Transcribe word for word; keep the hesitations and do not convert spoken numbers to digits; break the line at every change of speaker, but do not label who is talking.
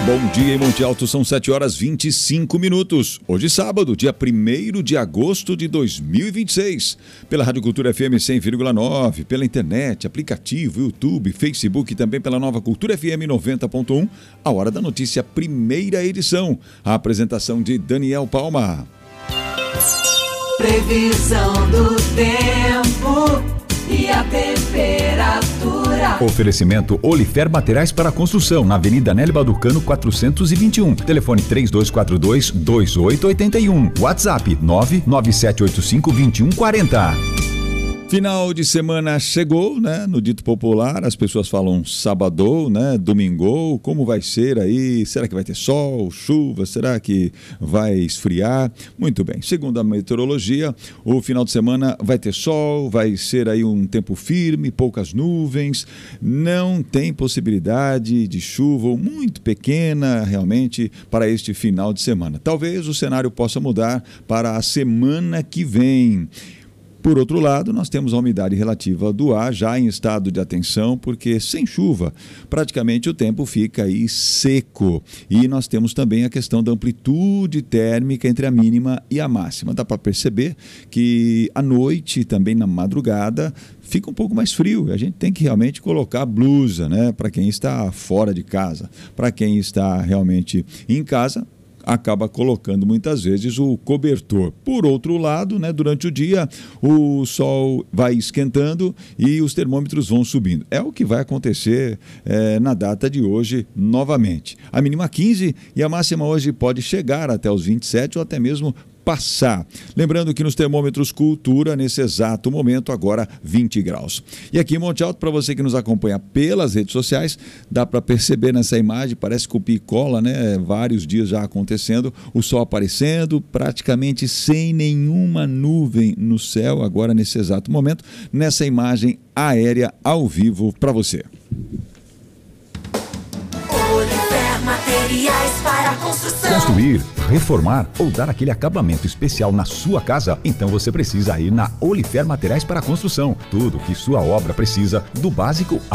Bom dia em Monte Alto, são sete horas e vinte e cinco minutos. Hoje sábado, dia primeiro de agosto de dois mil e vinte e seis. Pela Rádio Cultura F M cem vírgula nove, pela internet, aplicativo, YouTube, Facebook e também pela Nova Cultura F M noventa ponto um. A Hora da Notícia, primeira edição. A apresentação de Daniel Palma.
Previsão do tempo e a temperatura.
Oferecimento Olifer Materiais para Construção, na Avenida Nélio Baducano quatrocentos e vinte e um. Telefone três dois quatro dois, dois oito oito um. WhatsApp nove nove sete oito cinco, dois um quatro zero.
Final de semana chegou, né? No dito popular, as pessoas falam sabadou, né? Domingou, como vai ser aí? Será que vai ter sol, chuva? Será que vai esfriar? Muito bem, segundo a meteorologia, o final de semana vai ter sol, vai ser aí um tempo firme, poucas nuvens, não tem possibilidade de chuva, ou muito pequena realmente para este final de semana. Talvez o cenário possa mudar para a semana que vem. Por outro lado, nós temos a umidade relativa do ar já em estado de atenção, porque sem chuva, praticamente o tempo fica aí seco. E nós temos também a questão da amplitude térmica entre a mínima e a máxima. Dá para perceber que à noite, também na madrugada, fica um pouco mais frio. A gente tem que realmente colocar blusa, né? Para quem está fora de casa. Para quem está realmente em casa, acaba colocando muitas vezes o cobertor. Por outro lado, né, durante o dia, o sol vai esquentando e os termômetros vão subindo. É o que vai acontecer é, na data de hoje novamente. A mínima quinze e a máxima hoje pode chegar até os vinte e sete ou até mesmo passar. Lembrando que nos termômetros Cultura, nesse exato momento, agora vinte graus. E aqui em Monte Alto, para você que nos acompanha pelas redes sociais, dá para perceber nessa imagem, parece copia e cola, né? Vários dias já acontecendo, o sol aparecendo, praticamente sem nenhuma nuvem no céu, agora nesse exato momento, nessa imagem aérea ao vivo para você.
Olifer Materiais para Construção.
Construir, reformar ou dar aquele acabamento especial na sua casa? Então você precisa ir na Olifer Materiais para Construção. Tudo que sua obra precisa, do básico